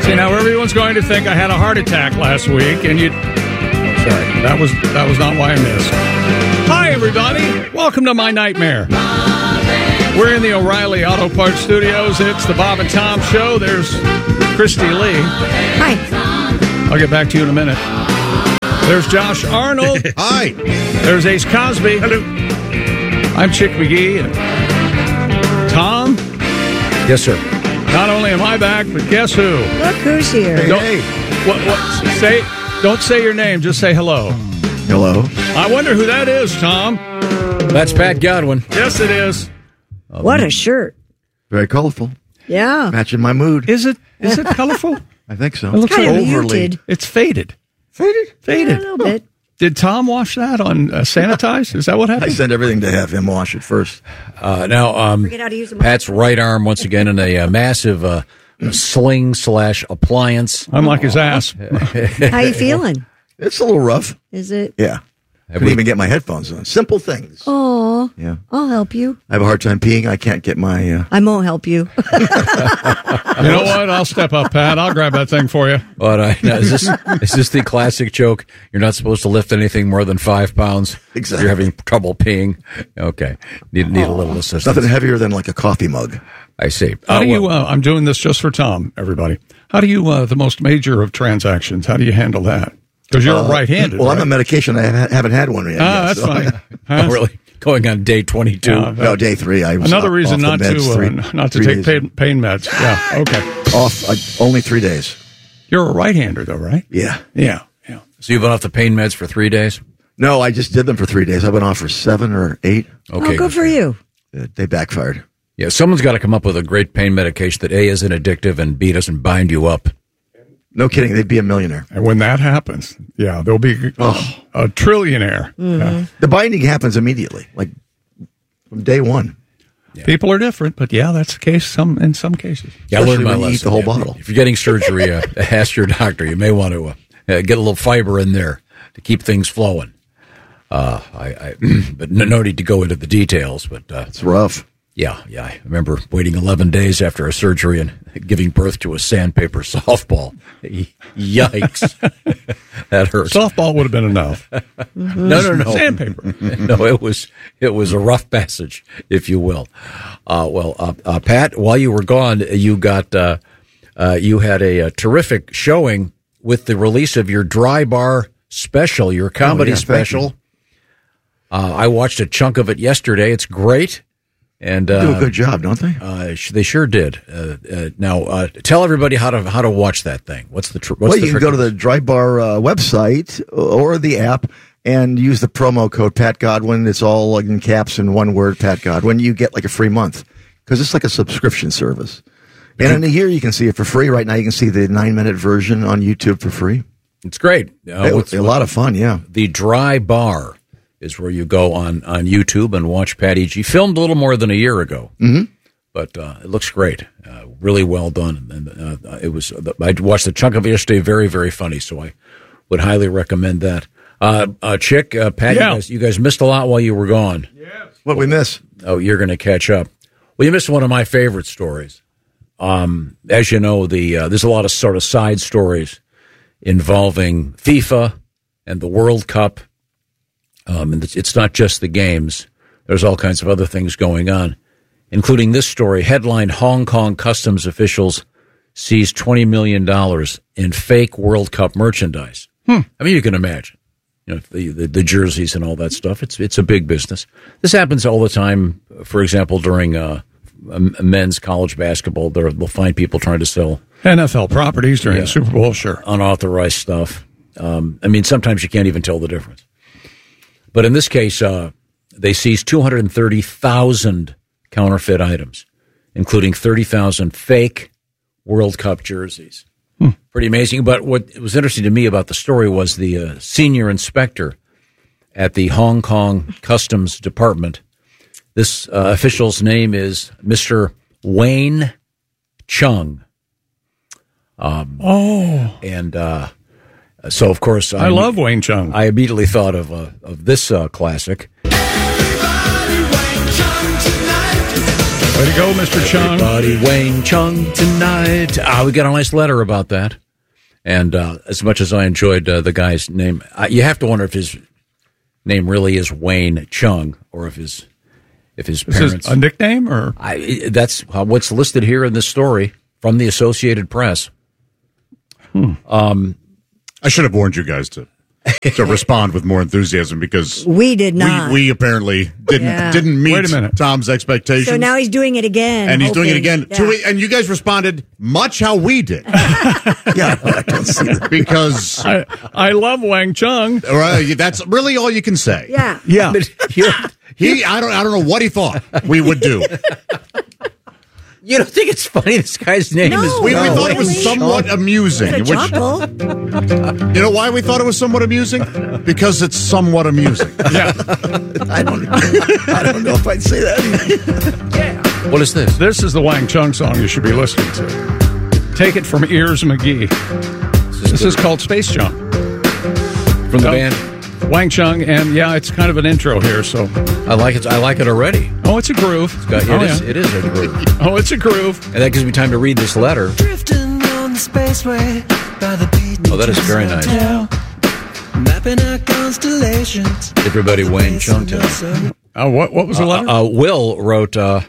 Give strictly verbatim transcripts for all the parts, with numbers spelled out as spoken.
See, now everyone's going to think I had a heart attack last week, and you... Sorry, that was that was not why I missed. Hi, everybody. Welcome to my nightmare. We're in the O'Reilly Auto Parts Studios. It's the Bob and Tom Show. There's Christy Lee. Hi. I'll get back to you in a minute. There's Josh Arnold. Hi. There's Ace Cosby. Hello. I'm Chick McGee. And Tom? Yes, sir. Not only am I back, but guess who? Look who's here. Hey, Don't, hey. What, what, say, don't say your name. Just say hello. Hello. I wonder who that is, Tom. That's Pat Godwin. Yes, it is. What a shirt. Very colorful. Yeah. Matching my mood. Is it? Is it colorful? I think so. It looks Kind like of overly. muted. It's faded. Faded? Yeah, Faded. a little bit. Did Tom wash that on uh, sanitize? Is that what I happened? send everything to have him wash it first. Uh, now, um, Forget how to use a Pat's right arm once again in a uh, massive uh, sling slash appliance. I'm like his ass. How you feeling? It's a little rough. Is it? Yeah. I Have couldn't we- even get my headphones on. Simple things. Oh, Yeah. I'll help you. I have a hard time peeing. I can't get my... Uh, I won't help you. You know what? I'll step up, Pat. I'll grab that thing for you. But uh, now, is this is this the classic joke? You're not supposed to lift anything more than five pounds. Exactly. You're having trouble peeing. Okay, need need a little assistance. nothing heavier than like a coffee mug. I see. How Uh, do you? well, Uh, I'm doing this just for Tom, everybody. How do you? Uh, the most major of transactions. How do you handle that? Because you're Uh, right-handed. Well, right? I'm on medication. I haven't haven't had one yet. Ah, yet, that's so- fine. oh, Huh? really going on day twenty-two. Yeah, No, day three. I was Another off- reason off not the to meds uh, three- not to three take days. pain, pain meds. Yeah. Okay. Off uh, only three days. You're a right-hander, though, right? Yeah. Yeah. Yeah. So you've been off the pain meds for three days. No, I just did them for three days. I've been off for seven or eight. Okay, Oh, good for you. Uh, They backfired. Yeah, someone's got to come up with a great pain medication that A, isn't addictive, and B, doesn't bind you up. No kidding. They'd be a millionaire. And when that happens, yeah, there'll be Oh. a trillionaire. Yeah. The binding happens immediately, like from day one. People are different, but yeah, that's the case. Some in some cases. Yeah, I learned Especially my when you lesson. eat the whole Yeah, bottle. If you're getting surgery, uh, ask your doctor. You may want to uh, uh, get a little fiber in there to keep things flowing. Uh, I, I but no, no need to go into the details. But uh, It's rough. yeah, yeah, I remember waiting eleven days after a surgery and giving birth to a sandpaper softball. Yikes, that hurts. Softball would have been enough. No, no, no. Sandpaper. No, it was it was a rough passage, if you will. Uh, well, uh, uh, Pat, while you were gone, you got uh, uh, you had a, a terrific showing with the release of your Dry Bar special, your comedy Oh, yeah, thank special. Uh, I watched a chunk of it yesterday. It's great, and uh, Do a good job, don't they? uh, sh- they sure did. Uh, uh, now, uh, tell everybody how to how to watch that thing. What's the tr- what's well, the you can trick? go to the Dry Bar uh, website or the app and use the promo code Pat Godwin. It's all in caps and one word, Pat Godwin. You get like a free month because it's like a subscription service. And in a year, you can see it for free. Right now, you can see the nine-minute version on YouTube for free. It's great. Uh, It- what's- a lot of fun, yeah. The Dry Bar is where you go on, on YouTube and watch Patty G. Filmed a little more than a year ago, mm-hmm. but uh, it looks great. Uh, really well done. And uh, it was. I watched a chunk of it yesterday. Very, very funny. So I would highly recommend that. Uh, uh, Chick, uh, Pat, Yeah. you, guys, you guys missed a lot while you were gone. What we miss? Oh, you're going to catch up. Well, you missed one of my favorite stories. Um, as you know, the uh, there's a lot of sort of side stories involving FIFA and the World Cup. Um, and it's, it's not just the games. There's all kinds of other things going on, including this story. Headline: Hong Kong customs officials seized twenty million dollars in fake World Cup merchandise. Hmm. I mean, you can imagine. You know, the, the the jerseys and all that stuff. It's it's a big business. This happens all the time. For example, during uh, men's college basketball, they'll find people trying to sell N F L properties during Yeah. the Super Bowl, sure. unauthorized stuff. Um, I mean, sometimes you can't even tell the difference. But in this case, uh, they seized two hundred thirty thousand counterfeit items, including thirty thousand fake World Cup jerseys. Hmm. Pretty amazing. But what was interesting to me about the story was the uh, senior inspector at the Hong Kong Customs Department. This uh, official's name is Mister Wayne Chung. Um, Oh, and uh, so, of course, I I'm- love Wayne Chung. I immediately thought of uh, of this uh, classic. Way to go, Mister Chung. Everybody Wayne Chung tonight. Ah, we got a nice letter about that. And uh, as much as I enjoyed uh, the guy's name, uh, you have to wonder if his name really is Wayne Chung or if his if his Is parents. this a nickname or? I, that's uh, what's listed here in this story from the Associated Press. Hmm. Um, I should have warned you guys to to respond with more enthusiasm because We did not. We, we apparently didn't Yeah. didn't meet Wait a minute. Tom's expectations. So now he's doing it again. and he's doing it hoping- again. Yeah. To it- and you guys responded much how we did Yeah, I don't see that. because I, I love Wang Chung. uh, that's really all you can say. Yeah. Yeah. you, He, I don't, I don't know what he thought we would do. you don't think it's funny? This guy's name No. is We, we No, thought it was really? somewhat amusing. It's a Which, chuckle. you know why we thought it was somewhat amusing? Because it's somewhat amusing. Yeah. I don't, I don't know if I'd say that. What is this? This is the Wang Chung song you should be listening to. Take it from Ears McGee. This is called Space Jump. From the Oh. band. Wang Chung, and yeah, it's kind of an intro here, so. I like it. I like it already. Oh, it's a groove. Got- It oh, is. yeah. It is a groove, Oh, it's a groove. and that gives me time to read this letter. Drifting on the spaceway by the beach. Oh, that is very nice. Mapping our constellations. Everybody Wayne Chung tonight. Uh, what, what was the letter? Uh, Will wrote, uh,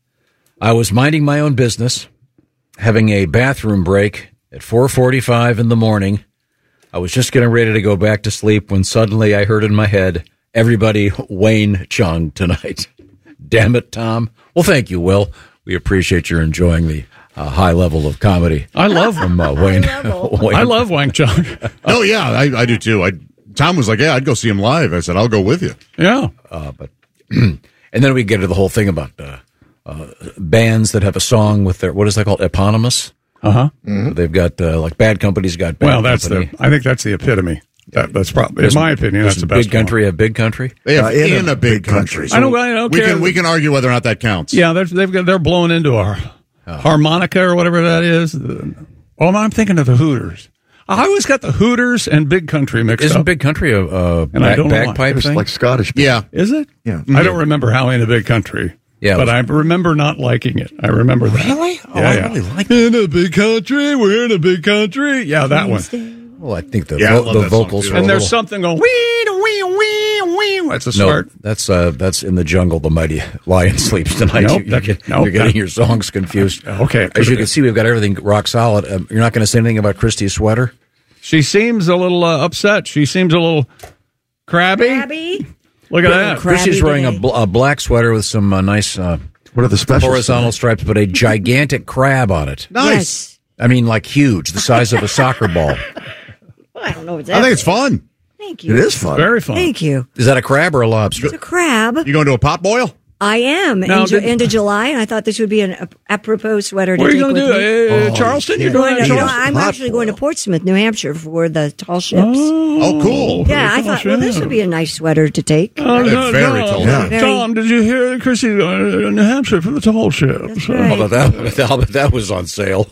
I was minding my own business, having a bathroom break at four forty-five in the morning. I was just getting ready to go back to sleep when suddenly I heard in my head, everybody Wayne Chung tonight. Damn it, Tom. Well, thank you, Will. We appreciate your enjoying the uh, high level of comedy I love from uh, Wayne. Wayne. I love Wang Chung. Oh, yeah, I, I do too. I, Tom was like, yeah, I'd go see him live. I said, I'll go with you. Yeah. Uh, but and then we get to the whole thing about uh, uh, bands that have a song with their, what is that called, eponymous? Uh huh. They've got uh, like Bad Company's got Bad Well, that's Company. the. I think that's the epitome. That, that's probably, in Doesn't- my opinion, that's doesn't the best Big Country have Big Country? They have Uh, in in, a a, big big country. country. I don't- I don't we care. can we can argue whether or not that counts. One. Yeah, they're they've got, they're blown into our harmonica or whatever that is. The- Oh, I'm thinking of the Hooters. I always got the Hooters and Big Country mixed Isn't up. Big Country a, a And I back, don't know why. bagpipe It's thing? like Scottish. Yeah. Is it? Yeah. I don't remember how into Big Country. Yeah, but it I remember not liking it. I remember that. Really? Oh, Yeah, I yeah. really like In a big country, we're in a big country. Yeah, that one. Well, I think the, Yeah, I vo- love the that song, vocals too. are And a there's little, something going wee wee wee wee. That's a no, start. that's uh, that's in the jungle. The mighty lion sleeps tonight. Nope, you, are that- get, nope, you're getting that- your songs confused. Okay, it as could've you been. can see, we've got everything rock solid. Um, you're not going to say anything about Christy's sweater. She seems a little uh, upset. She seems a little crabby. Crabby. Look at that. Crabby Christy's wearing a, today. bl- a black sweater with some uh, nice uh, What are the specials? horizontal stripes, but a gigantic crab on it. Nice. Yes. I mean, like huge, the size of a soccer ball. Well, I don't know what's I think it's fun. Thank you. It is fun. Very fun. Thank you. Is that a crab or a lobster? It's a crab. You going to a pot boil? I am. Now, in, Ju- did- end of July, and I thought this would be an ap- apropos sweater to What are take you going with to do? me. Uh, Oh, Charleston? you You're can't. going to Going to- Yeah. well, I'm Hot actually going to boil. Portsmouth, New Hampshire for the tall ships. Oh, cool. Yeah, I thought, well, this would be a nice sweater to take. Oh, They're very tall. Yeah. Very- Tom, did you hear that Chrissy going to New Hampshire for the tall ships? That's Uh, right. How about that? How about that was on sale?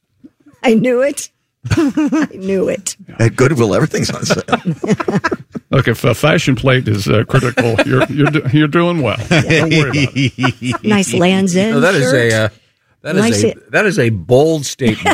I knew it. I knew it. At Goodwill, everything's on sale. Look, if a fashion plate is uh, critical, you're you're do- you're doing well. Don't worry about it. Nice Land's End No, that is shirt. a uh, that is Nice a it. that is a bold statement.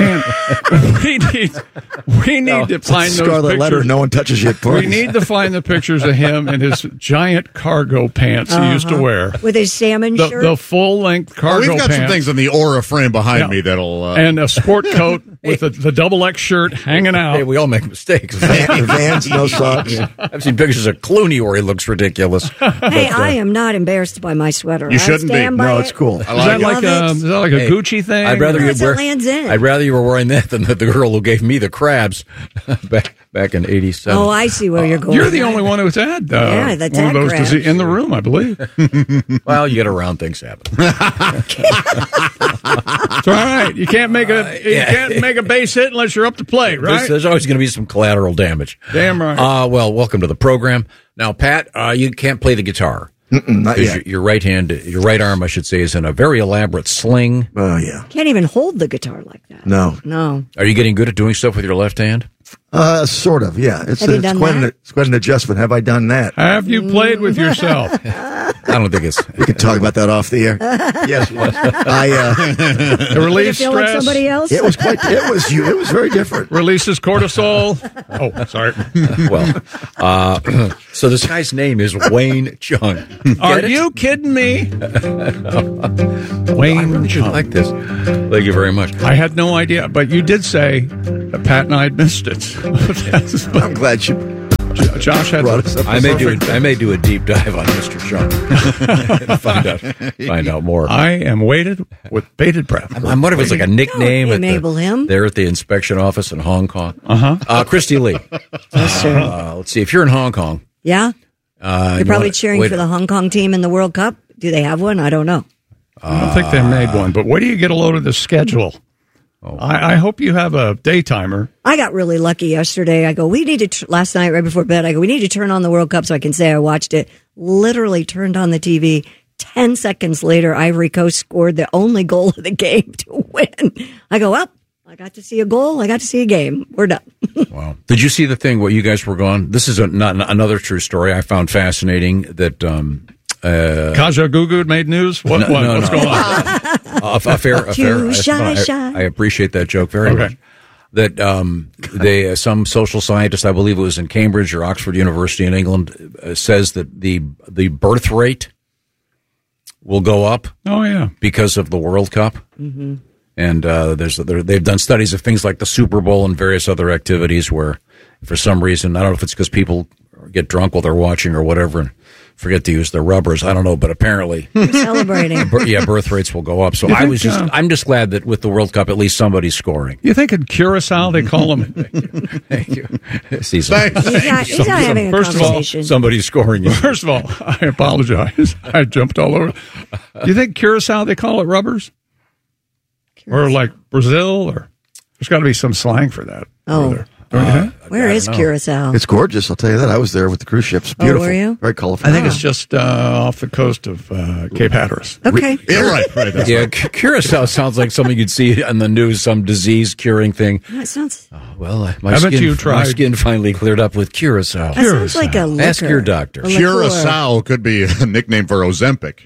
We need we need to find those Scarlet pictures. letter. No one touches you at We parties. need to find the pictures of him in his giant cargo pants he used to wear. with his salmon The, shirt. the full length Oh, cargo we've got pants. some things in the aura frame behind Yeah. me that'll. Uh, and a sport coat with the, the double X shirt hanging out. Hey, we all make mistakes. Van- Vans, no socks. I've seen pictures of Clooney where he looks ridiculous. hey, I am not embarrassed by my sweater. You I shouldn't be. stand by No, it. it's cool. I Is like that it. like Love a, it. is that like a Hey, Gucci thing? I'd rather No, you it's wear. at Land's End. I'd rather you were wearing that than the, the girl who gave me the crabs back back in eighty-seven. Oh, I see where you're going. You're the only one who's had uh, Yeah, the one of tag those crabs. disease- in the room, I believe. Well, you get around things happen. It's all right. You can't make a you yeah. can't make a base hit unless you're up to play, There's, right? there's always going to be some collateral damage. Damn right. Uh, well, welcome to the program. Now, Pat, uh, you can't play the guitar. Not 'Cause yet. Your, your right hand, your right arm, I should say, is in a very elaborate sling. Oh, yeah. Can't even hold the guitar like that. No. No. Are you getting good at doing stuff with your left hand? Uh, sort of, yeah. It's, Have you it's, done quite that? an, it's quite an adjustment. Have I done that? Have you played with yourself? I don't think it's. We can talk about that off the air. Yes, it was. I, uh, It released Did you feel like stress, somebody else? it was quite, it was you. It was very different. releases cortisol. Oh, sorry. Well, uh, so this guy's name is Wayne Chung. Are Get it? you kidding me? I Wayne really should Chung. like this. Thank you very much. I had no idea, but you did say that Pat and I had missed it. That's- I'm glad you Josh had brought us up. I may do. A, I may do a deep dive on Mister Chung and find out find out more. I am waited with bated breath. I'm wondering if it's like a nickname Don't at the, enable him. there at the inspection office in Hong Kong. Uh-huh. Uh Christy Lee. That's true. Uh, let's see. If you're in Hong Kong, Yeah? uh, You're you probably wanna- cheering wait- for the Hong Kong team in the World Cup. Do they have one? I don't know. I don't think they made one, but where do you get a load of the schedule? I, I hope you have a day timer. I got really lucky yesterday. I go, we need to, tr- last night right before bed, I go, we need to turn on the World Cup so I can say I watched it. Literally turned on the T V. Ten seconds later, Ivory Coast scored the only goal of the game to win. I go, well, I got to see a goal. I got to see a game. We're done. Wow. Did you see the thing where you guys were gone? This is a, not another true story I found fascinating that um, uh, Kaja Gugu made news. What? No, what no, what's no. going on? a, a fair, a Too fair. shy, I, shy. I appreciate that joke very Okay. much. That um, they, uh, some social scientist, I believe it was in Cambridge or Oxford University in England, uh, says that the the birth rate will go up Oh yeah. because of the World Cup. Mm-hmm. And uh, there's there, they've done studies of things like the Super Bowl and various other activities where, for some reason, I don't know if it's because people get drunk while they're watching or whatever and forget to use their rubbers. I don't know, but apparently, We're celebrating. bir- yeah, birth rates will go up. So You I think, was just, uh, I'm just glad that with the World Cup, at least somebody's scoring. You think in Curacao they call them? Thank you. See, some- He's not, he's not having a First of all, conversation. somebody's scoring. First of all, I apologize. I jumped all over. You think Curacao they call it rubbers, or like Brazil, or there's got to be some slang for that. Oh. over there. Don't you think? Where is Curacao? It's gorgeous. I'll tell you that. I was there with the cruise ships. Oh, Beautiful. were you? Very colorful. I think it's just uh, off the coast of uh, Cape Hatteras. Okay. Yeah, right, right. That's Yeah, Cu- Curacao sounds like something you'd see on the news, some disease curing thing. That sounds, Well, uh, my Haven't skin, you my tried- skin finally cleared up with Curacao. that sounds like a liquor. Ask your doctor. A liqueur. Curacao could be a nickname for Ozempic.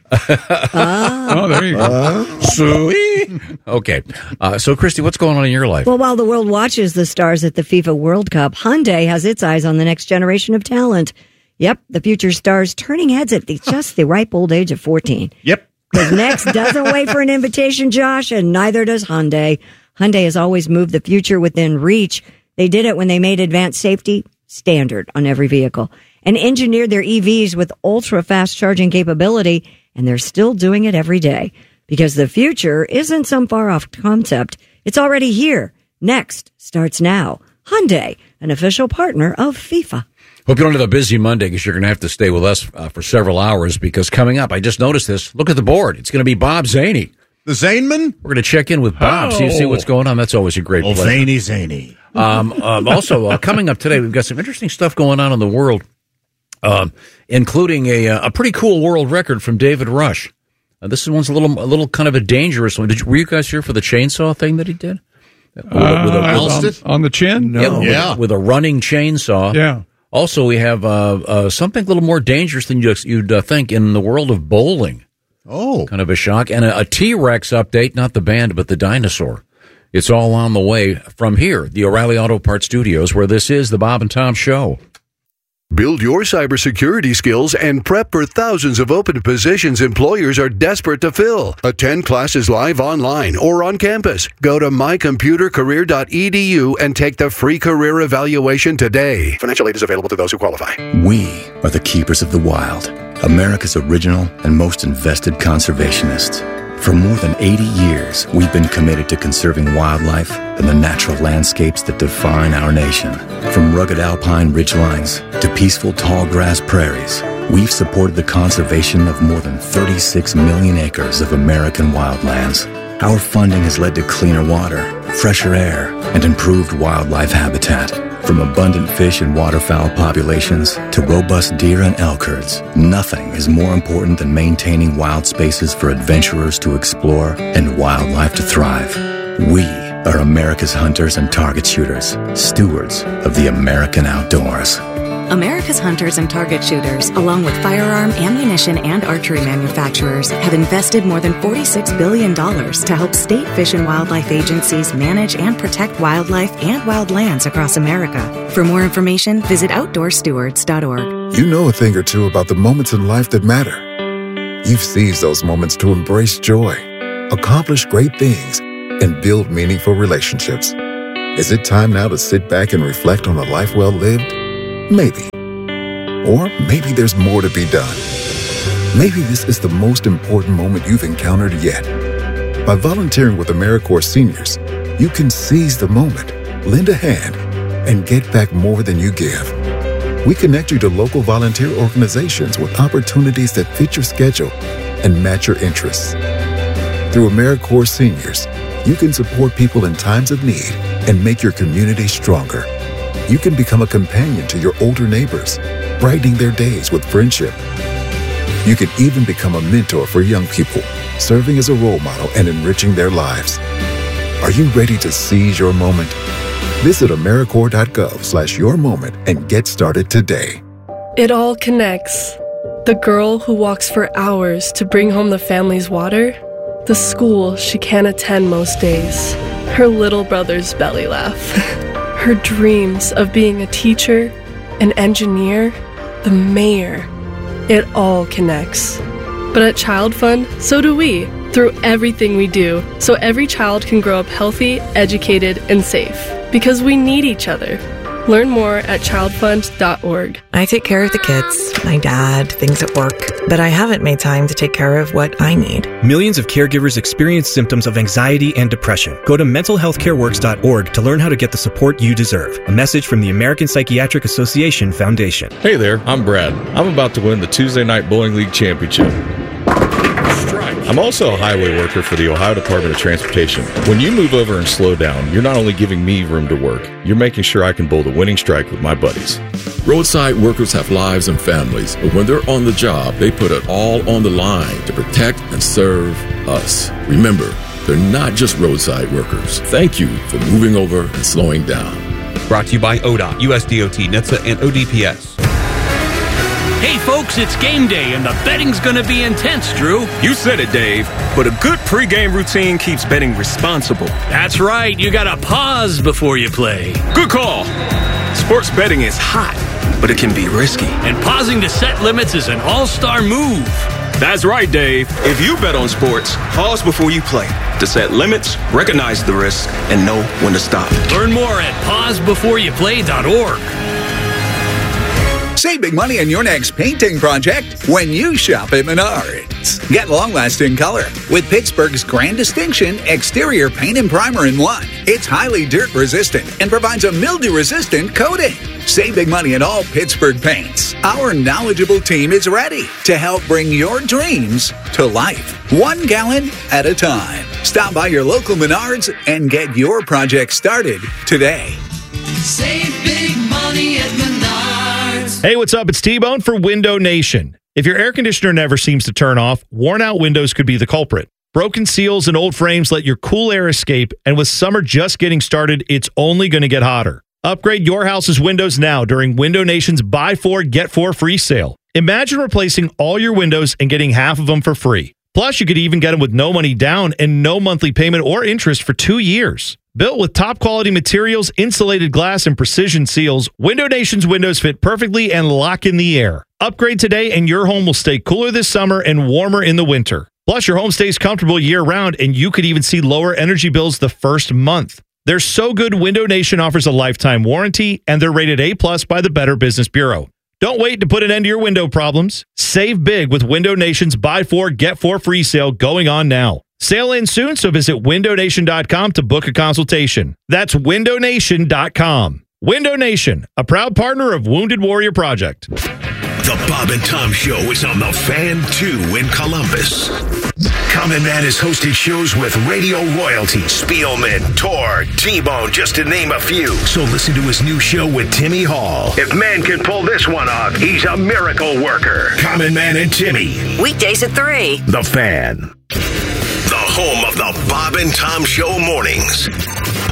Oh, there you go. Sweet. Okay. Uh, so, Christy, what's going on in your life? Well, while the world watches the stars at the FIFA World Cup, Hyundai has its eyes on the next generation of talent. Yep, the future stars turning heads at the, just the ripe old age of fourteen. Yep. Because Next doesn't wait for an invitation, Josh, and neither does Hyundai. Hyundai has always moved the future within reach. They did it when they made advanced safety standard on every vehicle and engineered their E Vs with ultra-fast charging capability, and they're still doing it every day. Because the future isn't some far-off concept. It's already here. Next starts now. Hyundai, an official partner of FIFA. Hope you don't have a busy Monday because you're going to have to stay with us uh, for several hours because coming up, I just noticed this. Look at the board. It's going to be Bob Zaney. The Zaneman? We're going to check in with Bob, see, see what's going on. That's always a great Oh, pleasure. zany, zany. Um, um, also, uh, coming up today, we've got some interesting stuff going on in the world, um, including a, uh, a pretty cool world record from David Rush. Uh, this one's a little, a little kind of a dangerous one. Did you, were you guys here for the chainsaw thing that he did? With a- with a- Uh, with a- Lost on, it? on the chin? Yeah, with, Yeah. with a running chainsaw. Yeah. Also, we have uh, uh, something a little more dangerous than you'd, you'd uh, think in the world of bowling. Oh. Kind of a shock. And a, a T-Rex update, not the band, but the dinosaur. It's all on the way from here, the O'Reilly Auto Parts Studios, where this is the Bob and Tom Show. Build your cybersecurity skills and prep for thousands of open positions employers are desperate to fill. Attend classes live online or on campus. Go to my computer career dot e d u and take the free career evaluation today. Financial aid is available to those who qualify. We are the keepers of the wild, America's original and most invested conservationists. For more than eighty years, we've been committed to conserving wildlife and the natural landscapes that define our nation. From rugged alpine ridgelines to peaceful tall grass prairies, we've supported the conservation of more than thirty-six million acres of American wildlands. Our funding has led to cleaner water, fresher air, and improved wildlife habitat. From abundant fish and waterfowl populations to robust deer and elk herds, nothing is more important than maintaining wild spaces for adventurers to explore and wildlife to thrive. We are America's hunters and target shooters, stewards of the American outdoors. America's hunters and target shooters, along with firearm, ammunition, and archery manufacturers, have invested more than forty-six billion dollars to help state fish and wildlife agencies manage and protect wildlife and wildlands across America. For more information, visit outdoor stewards dot org. You know a thing or two about the moments in life that matter. You've seized those moments to embrace joy, accomplish great things, and build meaningful relationships. Is it time now to sit back and reflect on a life well lived? Maybe. Or maybe there's more to be done. Maybe this is the most important moment you've encountered yet. By volunteering with AmeriCorps Seniors, you can seize the moment, lend a hand, and get back more than you give. We connect you to local volunteer organizations with opportunities that fit your schedule and match your interests. Through AmeriCorps Seniors, you can support people in times of need and make your community stronger. You can become a companion to your older neighbors, brightening their days with friendship. You can even become a mentor for young people, serving as a role model and enriching their lives. Are you ready to seize your moment? Visit AmeriCorps.gov slash your moment and get started today. It all connects. The girl who walks for hours to bring home the family's water, the school she can't attend most days, her little brother's belly laugh, her dreams of being a teacher, an engineer, the mayor. It all connects. But at Child Fund, so do we, through everything we do, so every child can grow up healthy, educated, and safe. Because we need each other. Learn more at child fund dot org. I take care of the kids, my dad, things at work, but I haven't made time to take care of what I need. Millions of caregivers experience symptoms of anxiety and depression. Go to mental health care works dot org to learn how to get the support you deserve. A message from the American Psychiatric Association Foundation. Hey there, I'm Brad. I'm about to win the Tuesday Night Bowling League Championship. I'm also a highway worker for the Ohio Department of Transportation. When you move over and slow down, you're not only giving me room to work, you're making sure I can bowl the winning strike with my buddies. Roadside workers have lives and families, but when they're on the job, they put it all on the line to protect and serve us. Remember, they're not just roadside workers. Thank you for moving over and slowing down. Brought to you by O D O T, U S D O T, N H T S A, and O D P S. Hey folks, it's game day and the betting's gonna be intense, Drew. You said it, Dave, but a good pregame routine keeps betting responsible. That's right, you gotta pause before you play. Good call. Sports betting is hot, but it can be risky. And pausing to set limits is an all-star move. That's right, Dave. If you bet on sports, pause before you play to set limits, recognize the risk, and know when to stop. Learn more at pause before you play dot org. Save big money on your next painting project when you shop at Menards. Get long-lasting color with Pittsburgh's Grand Distinction Exterior Paint and Primer in one. It's highly dirt-resistant and provides a mildew-resistant coating. Save big money at all Pittsburgh paints. Our knowledgeable team is ready to help bring your dreams to life, one gallon at a time. Stop by your local Menards and get your project started today. Save big money at Menards. Hey, what's up? It's T-Bone for Window Nation. If your air conditioner never seems to turn off, worn-out windows could be the culprit. Broken seals and old frames let your cool air escape, and with summer just getting started, it's only going to get hotter. Upgrade your house's windows now during Window Nation's Buy Four, Get Four free sale. Imagine replacing all your windows and getting half of them for free. Plus, you could even get them with no money down and no monthly payment or interest for two years. Built with top-quality materials, insulated glass, and precision seals, Window Nation's windows fit perfectly and lock in the air. Upgrade today and your home will stay cooler this summer and warmer in the winter. Plus, your home stays comfortable year-round, and you could even see lower energy bills the first month. They're so good, Window Nation offers a lifetime warranty, and they're rated A plus by the Better Business Bureau. Don't wait to put an end to your window problems. Save big with Window Nation's Buy Four, Get Four free sale going on now. Sale ends soon, so visit window nation dot com to book a consultation. That's window nation dot com. Window Nation, a proud partner of Wounded Warrior Project. The Bob and Tom Show is on the Fan two in Columbus. Common Man has hosted shows with Radio Royalty, Spielman, Tor, T-Bone, just to name a few. So listen to his new show with Timmy Hall. If man can pull this one off, he's a miracle worker. Common Man and Timmy. Weekdays at three. The Fan. The home of the Bob and Tom Show mornings.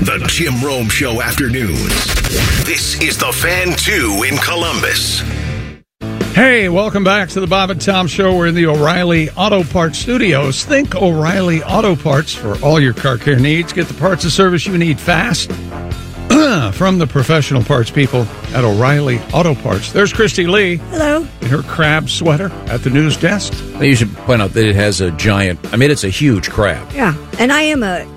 the Jim Rome Show afternoons. This is the Fan two in Columbus. Hey, welcome back to the Bob and Tom Show. We're in the O'Reilly Auto Parts Studios. Think O'Reilly Auto Parts for all your car care needs. Get the parts and service you need fast from the professional parts people at O'Reilly Auto Parts. There's Christy Lee. Hello. In her crab sweater at the news desk. You should point out that it has a giant, I mean, it's a huge crab. Yeah, and I am a...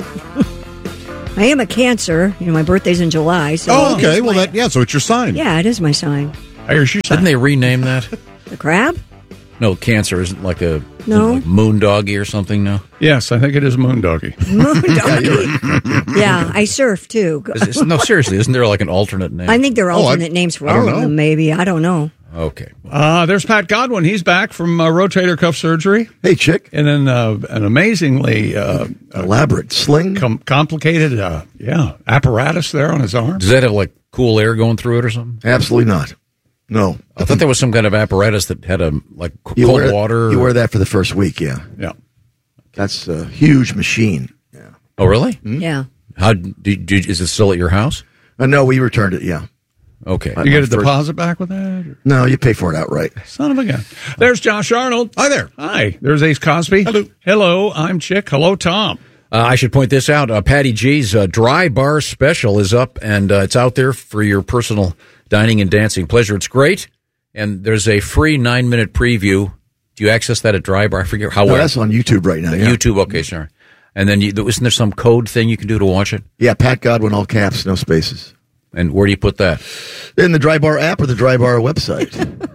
I am a Cancer. You know, my birthday's in July. So oh, okay. Well, my, that yeah. So it's your sign. Yeah, it is my sign. Didn't they rename that? The crab? No, Cancer isn't like a no like moon doggy or something. No. Yes, I think it is moon doggy. Moon doggy. Yeah, I surf too. Is, is, no, seriously, isn't there like an alternate name? I think there are alternate oh, I, names for all of them. Maybe I don't know. Okay. Uh, there's Pat Godwin. He's back from uh, rotator cuff surgery. Hey, chick. And then uh, an amazingly uh, elaborate sling, com- complicated, uh, yeah, apparatus there on his arm. Does that have like cool air going through it or something? Absolutely not. No, I thought there was some kind of apparatus that had a like cold you wear, water. You wear that for the first week, yeah. Yeah, that's a huge machine. Yeah. Oh, really? Mm-hmm. Yeah. How do, do, is it still at your house? Uh, no, we returned it. Yeah. Okay. You get a deposit back with that? Or? No, you pay for it outright. Son of a gun. There's Josh Arnold. Hi there. Hi. There's Ace Cosby. Hello. Hello. I'm Chick. Hello, Tom. Uh, I should point this out. Uh, Patty G's uh, Dry Bar Special is up, and uh, it's out there for your personal dining and dancing pleasure. It's great, and there's a free nine-minute preview. Do you access that at Dry Bar? I forget how no, well. That's on YouTube right now. Yeah. YouTube, okay, sorry. And then you, isn't there some code thing you can do to watch it? Yeah, Pat Godwin, all caps, no spaces. And where do you put that? In the Dry Bar app or the Dry Bar website.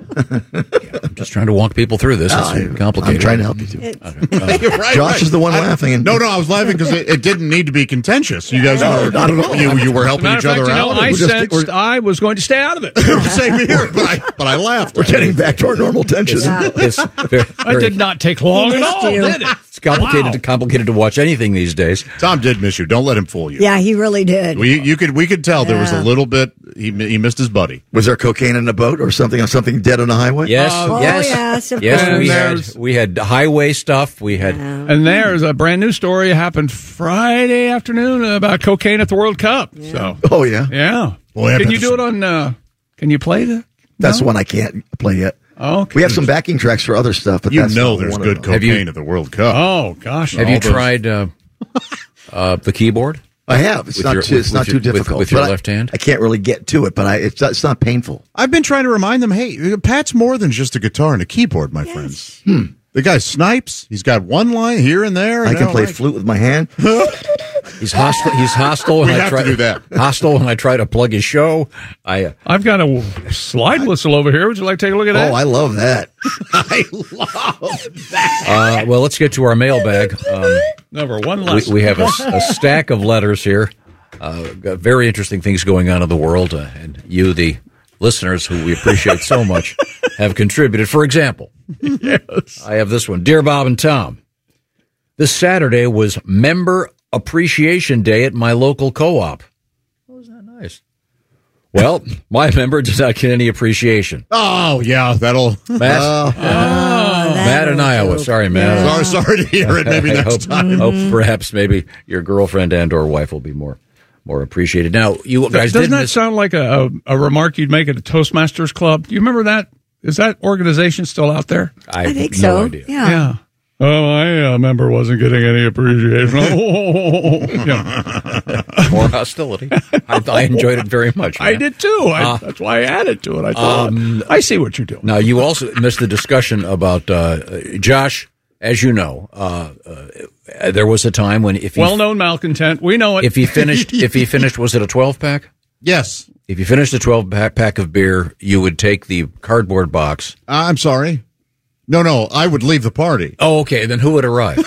Yeah, I'm just trying to walk people through this. It's no, complicated. I'm trying to help you, too. Uh, You're right, Josh right. is the one I, laughing. And, no, no, I was laughing because it, it didn't need to be contentious. You guys no, were, not at all. You, you were helping As a matter each of other fact, out. You know, I We're sensed just, I was going to stay out of it. Same here, but I, but I laughed. We're getting back to our normal tension. Yeah. It's very, I did not take long at all, did it? It's complicated, Wow. to, complicated to watch anything these days. Tom did miss you. Don't let him fool you. Yeah, he really did. We, you could, we could tell there was Yeah. a little bit, he, he missed his buddy. Was there cocaine in a boat or something, or something dead on the highway? Yes, Oh, yes, yes, of yes. course. We had There's- we had highway stuff. We had And there's a brand new story happened Friday afternoon about cocaine at the World Cup. So, Oh, yeah. yeah. Boy, I can bet you do it on, uh, can you play that? That's No? the one I can't play yet. Okay. We have some backing tracks for other stuff, but You that's know not there's one good of them. Have you- cocaine at the World Cup. Oh, gosh. Have all you those- tried uh, uh, the keyboard? I have. It's With not your- too, it's with- not with too your- with- difficult. with your but I- left hand? I can't really get to it, but I, it's, not, it's not painful. I've been trying to remind them, hey, Pat's more than just a guitar and a keyboard, my friends. Hmm. The guy snipes. He's got one line here and there. I and can all play right. flute with my hand. He's hostile. He's hostile. We when I have try, to do that. Hostile when I try to plug his show. I uh, I've got a slide whistle over here. Would you like to take a look at that? Oh, I love that. I love that. uh, well, let's get to our mailbag. Um, Number one we, less. we have a, a stack of letters here. Uh, got very interesting things going on in the world, uh, and you, the listeners, who we appreciate so much, have contributed. For example, Yes. I have this one. Dear Bob and Tom, this Saturday was Member Appreciation Day at my local co-op. Oh, is that nice? Well, my member did not get any appreciation. Oh, yeah, that'll... Matt, Oh, Matt in Iowa. Sorry, Matt. Sorry, sorry to hear it. Maybe I next hope, time. hope perhaps maybe your girlfriend and or wife will be more more appreciated. Now, you guys Doesn't didn't that miss- sound like a, a, a remark you'd make at a Toastmasters club? Do you remember that? Is that organization still out there? I, I have think no so. idea. Yeah. Yeah. Oh, my uh, member wasn't getting any appreciation. Yeah. More hostility. I, I enjoyed it very much. I man. did too. I, Uh, that's why I added to it. I thought, um, I see what you're doing. Now, you also missed the discussion about uh, Josh. As you know, uh, uh, there was a time when if he, Well-known malcontent. We know it. if he finished, if he finished, was it a twelve pack? Yes. If you finished a twelve pack of beer, you would take the cardboard box. I'm sorry. No, no, I would leave the party. Oh, okay. Then who would arrive?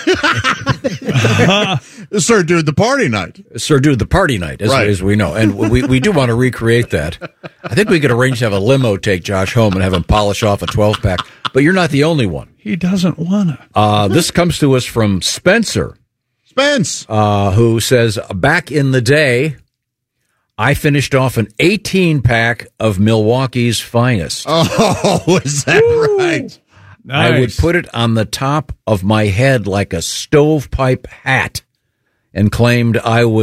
Sir, dude, the party night. Sir, dude, the party night, as, Right. as we know. And we, we do want to recreate that. I think we could arrange to have a limo take Josh home and have him polish off a twelve pack. But you're not the only one. He doesn't want to. Uh, this comes to us from Spencer, Spence. uh, who says, back in the day, I finished off an eighteen pack of Milwaukee's finest. Oh, is that right? Nice. I would put it on the top of my head like a stovepipe hat and claimed I was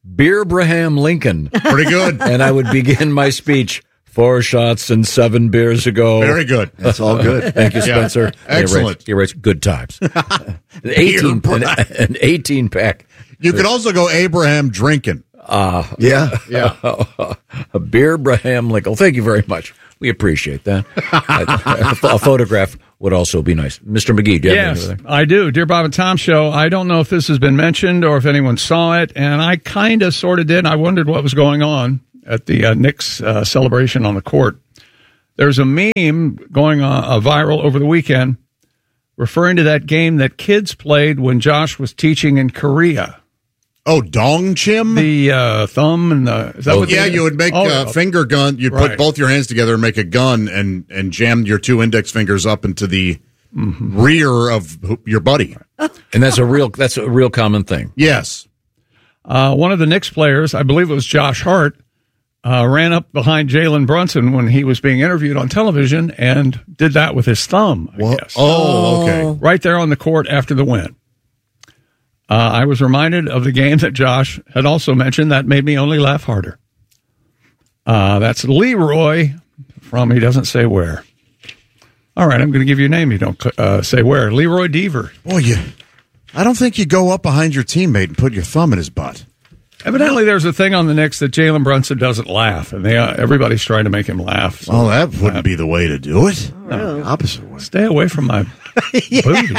Beerbraham Lincoln. Pretty good. And I would begin my speech. Four shots and seven beers ago. Very good. That's all good. Thank you, Spencer. Yeah. Excellent. He writes, he writes good times. an, eighteen, an, an eighteen pack. You could also go Abraham drinking. Uh, yeah. Yeah. A Beerbraham Lincoln. Thank you very much. We appreciate that. a, a photograph would also be nice. Mister McGee, do you have Yes, anything? I do. Dear Bob and Tom Show, I don't know if this has been mentioned or if anyone saw it, and I kind of sort of did. I wondered what was going on at the uh, Knicks uh, celebration on the court. There's a meme going on, uh, viral over the weekend referring to that game that kids played when Josh was teaching in Korea. Oh, dong chim? The uh, thumb and the... Is that Oh, what yeah, they, you would make oh, a finger gun. You'd right. put both your hands together and make a gun and, and jam your two index fingers up into the mm-hmm. rear of your buddy. And that's a real that's a real common thing. Yes. Uh, one of the Knicks players, I believe it was Josh Hart, uh, ran up behind Jalen Brunson when he was being interviewed on television and did that with his thumb, I well, guess. Oh, okay. Right there on the court after the win. Uh, I was reminded of the game that Josh had also mentioned that made me only laugh harder. Uh, that's Leroy from, he doesn't say where. All right, I'm going to give you a name. You don't uh, say where. Leroy Deaver. Boy, you, I don't think you go up behind your teammate and put your thumb in his butt. Evidently, there's a thing on the Knicks that Jalen Brunson doesn't laugh, and they uh, everybody's trying to make him laugh. So well, that wouldn't uh, be the way to do it. No, opposite way. Stay away from my booty.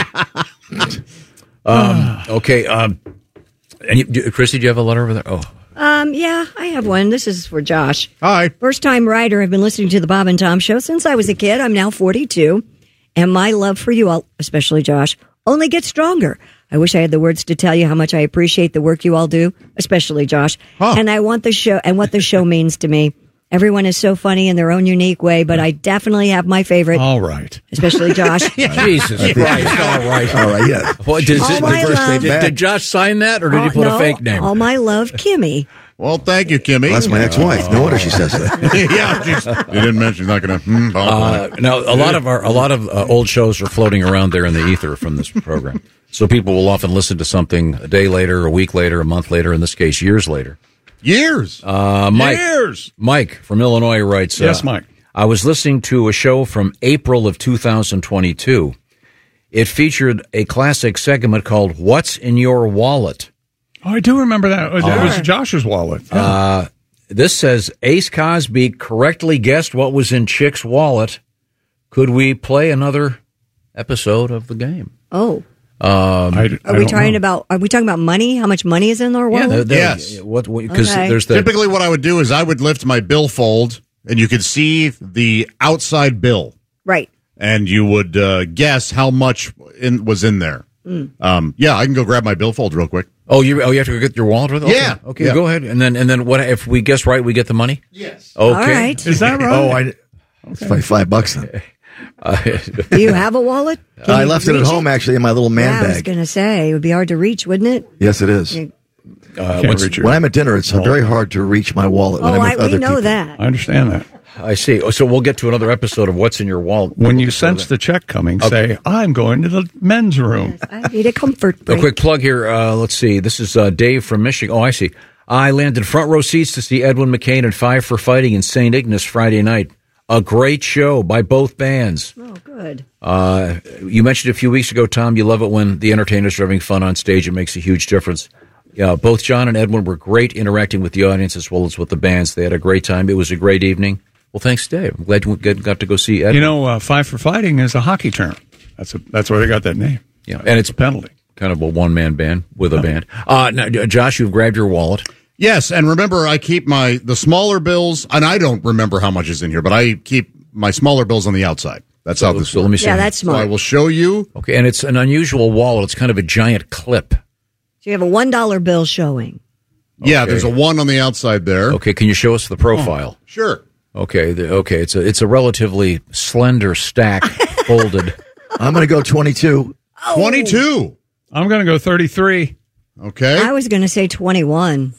Um, okay. Um, and you, Chrissy, do you have a letter over there? Oh, Um, yeah, I have one. This is for Josh. Hi. First time writer. I've been listening to the Bob and Tom Show since I was a kid. I'm now forty-two. And my love for you all, especially Josh, only gets stronger. I wish I had the words to tell you how much I appreciate the work you all do, especially Josh. Huh. And I want the show and what the show means to me. Everyone is so funny in their own unique way, but I definitely have my favorite. All right. Especially Josh. Jesus Christ. All right. All right, yeah. What, does All it, my did, love. did, did Josh sign that, or did he Oh, put no, a fake name? All my love, Kimmy. Well, thank you, Kimmy. Well, that's my ex-wife. No wonder she says that. yeah, she's, you didn't mention she's not going to. Hmm, Uh, now, a lot of our a lot of uh, old shows are floating around there in the ether from this program. So people will often listen to something a day later, a week later, a month later. In this case, years later. Years. Uh, Mike, Years. Mike from Illinois writes. Yes, uh, Mike. I was listening to a show from April of two thousand twenty-two. It featured a classic segment called "What's in Your Wallet." Oh, I do remember that. It Uh, was Josh's wallet. Yeah. Uh, this says Ace Cosby correctly guessed what was in Chick's wallet. Could we play another episode of the game? Oh. Um, I, I Are we don't talking know. about? Are we talking about money? How much money is in our yeah, wallet? there- there- Yes. What? Because Okay. there's the Typically, what I would do is I would lift my billfold, and you could see the outside bill, Right. and you would uh, guess how much in, was in there. Mm. Um, yeah, I can go grab my billfold real quick. oh you oh you have to go get your wallet with it? Okay. Yeah. Okay, Yeah. go ahead. And then and then what if we guess right? We get the money. Yes. Okay. All right. Is that right? Oh, I. It's like five bucks then. Uh, Do you have a wallet? Can I you left it at reach home, actually, in my little man Yeah, I was bag. going to say, it would be hard to reach, wouldn't it? Yes, it is. You- uh, Can't what's- reach your- When I'm at dinner, it's very hard to reach my wallet when Oh, I'm I, with we other know people. that. I understand that. I see. Oh, so we'll get to another episode of What's in Your Wallet. When you sense the check coming, Okay. say, I'm going to the men's room. I need a comfort A break. quick plug here. Uh, let's see. This is uh, Dave from Michigan. Oh, I see. I landed front row seats to see Edwin McCain and Five for Fighting in Saint Ignace Friday night. A great show by both bands. Oh, good. Uh, you mentioned a few weeks ago, Tom, you love it when the entertainers are having fun on stage. It makes a huge difference. Yeah, both John and Edwin were great interacting with the audience as well as with the bands. They had a great time. It was a great evening. Well, thanks, Dave. I'm glad you got to go see Edwin. You know, uh, Five for Fighting is a hockey term. That's a, that's where they got that name. Yeah, and it's a penalty. Kind of a one-man band with a band. Uh, now, Josh, you've grabbed your wallet. Yes, and remember, I keep my the smaller bills, and I don't remember how much is in here, but I keep my smaller bills on the outside. That's how this So let me see. Yeah, that's So I smart. will show you. Okay, and it's an unusual wallet. It's kind of a giant clip. So you have a one dollar bill showing. Yeah, Okay. there's a one on the outside there. Okay, can you show us the profile? Sure. Okay, the, okay, it's a it's a relatively slender stack folded. I'm going to go twenty-two. twenty-two. I'm going to go thirty-three. Okay. I was going to say twenty-one.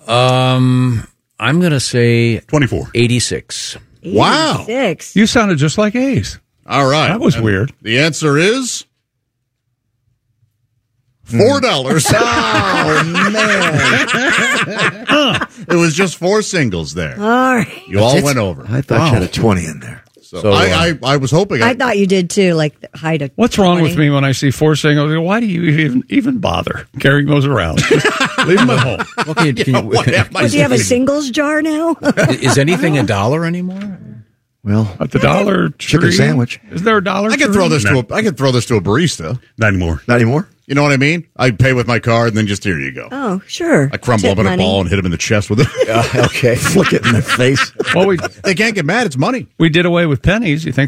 Um, I'm going to say twenty-four. eighty-six. Wow. Six. You sounded just like Ace. All right. That was And weird. The answer is Four dollars. Oh, man. It was just four singles there. All right. You all went over. I thought you had a twenty in there. So, So, uh, I, I, I was hoping. I thought you did too, like the height of. What's wrong with twenty. me when I see four singles? I go, why do you even even bother carrying those around? Just leave them at home. Well, can you- can you- What, do you have a singles jar now? Is anything a dollar anymore? Well, at the Dollar chicken Tree? sandwich. Is there a Dollar I could Tree? throw this No. to a. I could throw this to a barista. Not anymore. Not anymore? You know what I mean? I pay with my card, and then just here you go. Oh, sure. I crumble Tip up in a money. ball and hit him in the chest with it. Uh, okay. Flick it in the face. Well, we They can't get mad. It's money. we did away with pennies. You think